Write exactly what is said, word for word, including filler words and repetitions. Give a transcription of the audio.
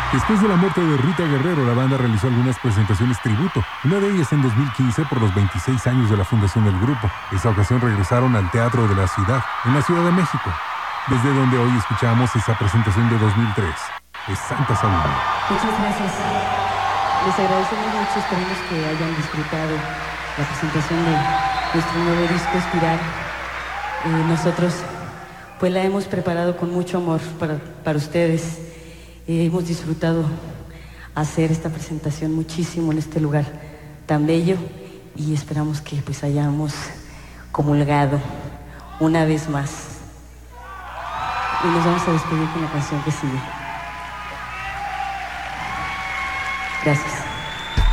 Después de la muerte de Rita Guerrero, la banda realizó algunas presentaciones tributo, una de ellas en dos mil quince por los veintiséis años de la fundación del grupo. Esa ocasión regresaron al Teatro de la Ciudad, en la Ciudad de México, desde donde hoy escuchamos esa presentación de dos mil tres, de Santa Sabina. Muchas gracias. Les agradecemos mucho, esperemos que hayan disfrutado la presentación de nuestro nuevo disco Espiral. Eh, nosotros pues la hemos preparado con mucho amor para, para ustedes. Eh, hemos disfrutado hacer esta presentación muchísimo en este lugar tan bello y esperamos que pues hayamos comulgado una vez más. Y nos vamos a despedir con la canción que sigue. Gracias.